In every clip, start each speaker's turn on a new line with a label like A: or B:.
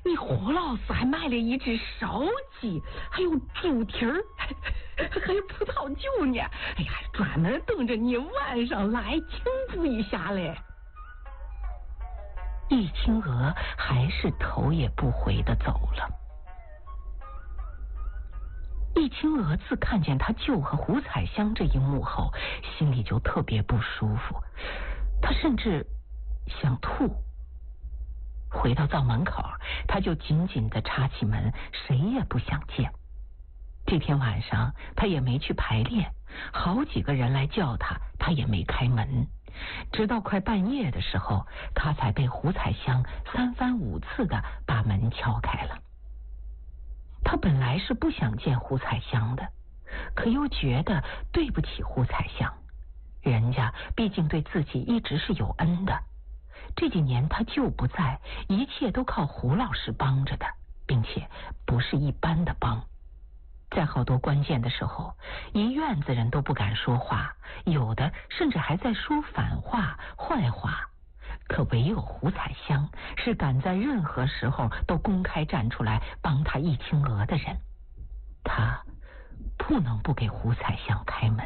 A: 你胡老师还买了一只烧鸡，还有猪蹄儿，还有葡萄酒呢。哎呀，专门等着你晚上来庆祝一下嘞。
B: 易清娥还是头也不回的走了。易清娥自看见他舅和胡彩香这一幕后，心里就特别不舒服，他甚至想吐。回到灶门口，他就紧紧地插起门，谁也不想见。这天晚上他也没去排练，好几个人来叫他，他也没开门。直到快半夜的时候，他才被胡彩香3番5次的把门敲开了。他本来是不想见胡彩香的，可又觉得对不起胡彩香，人家毕竟对自己一直是有恩的。这几年他舅不在，一切都靠胡老师帮着的，并且不是一般的帮。在好多关键的时候，一院子人都不敢说话，有的甚至还在说反话、坏话。可唯有胡彩香是敢在任何时候都公开站出来帮他易清娥的人，他不能不给胡彩香开门。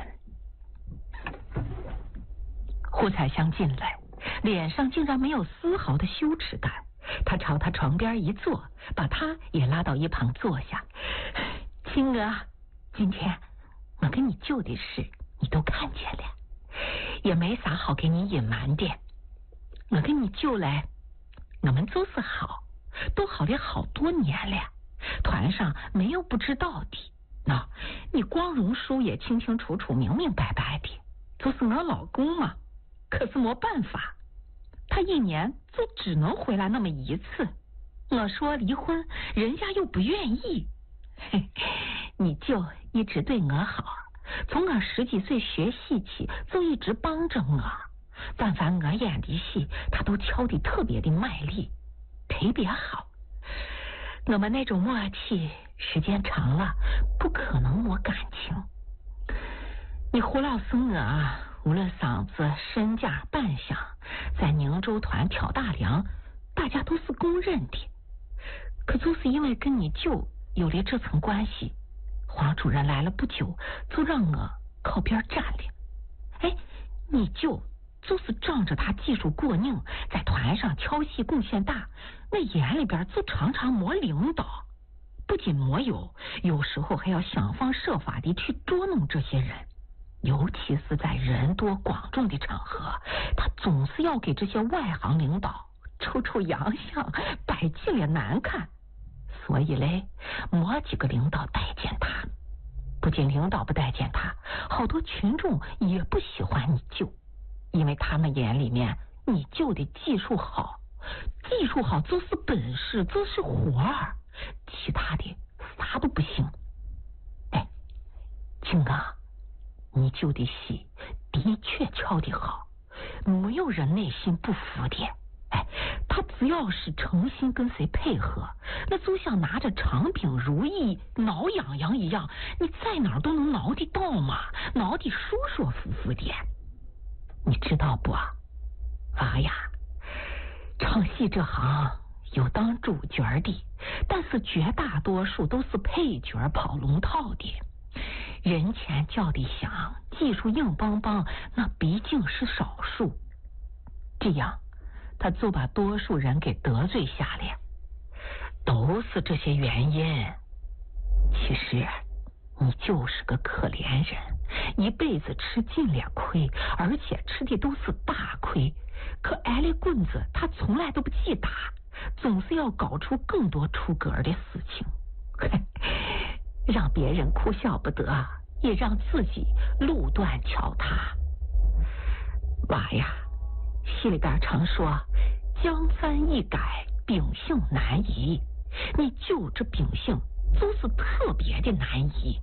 B: 胡彩香进来，脸上竟然没有丝毫的羞耻感，他朝他床边一坐，把他也拉到一旁坐下。清娥，今天我跟你舅的事你都看见了，也没啥好给你隐瞒的。我跟你舅嘞，我们就是好，都好了好多年了，团上没有不知道的。那你光荣叔也清清楚楚、明明白白的，就是我老公嘛。可是没办法，他一年就只能回来那么一次。我说离婚，人家又不愿意。你舅一直对我好，从我10几岁学戏起就一直帮着我，但凡我演的戏，他都敲得特别的卖力，特别好。我们那种默契，时间长了不可能没感情。你胡老师我，无论嗓子、身价、扮相，在宁州团挑大梁，大家都是公认的。可就是因为跟你舅有了这层关系，黄主任来了不久，就让我靠边站了。哎，你舅就是仗着他技术过硬，在团上敲戏贡献大，那眼里边就常常没领导。不仅没有时候还要想方设法的去捉弄这些人，尤其是在人多广众的场合，他总是要给这些外行领导出出洋相，摆尽了难看。所以嘞，没几个领导待见他。不仅领导不待见他，好多群众也不喜欢你舅，因为他们眼里面你舅的技术好，技术好就是本事，就是活儿，其他的啥都不行。哎，青啊，你舅的戏的确敲得好，没有人内心不服的。哎，他只要是诚心跟谁配合，那就像拿着长柄如意挠痒痒一样，你在哪儿都能挠得到嘛，挠得舒舒服服的。你知道不啊，娃呀，唱戏这行有当主角的，但是绝大多数都是配角跑龙套的。人前叫的响，技术硬邦邦，那毕竟是少数。这样他就把多数人给得罪下了，都是这些原因。其实你就是个可怜人，一辈子吃尽了亏，而且吃的都是大亏。可挨了棍子他从来都不记打，总是要搞出更多出格的事情，让别人哭笑不得，也让自己路断桥塌。娃呀，戏里边常说江山易改，秉性难移，你就这秉性就是特别的难移。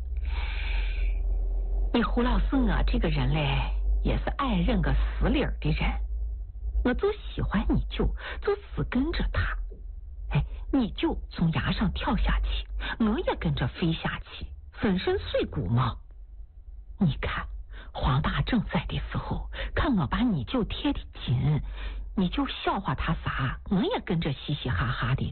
B: 你胡老师我这个人嘞，也是爱认个死理儿的人，我就喜欢你舅，就死跟着他。哎，你舅从崖上跳下去，我也跟着飞下去，粉身碎骨嘛。你看黄大正在的时候，看我把你舅贴得紧，你就笑话他啥，我也跟着嘻嘻哈哈的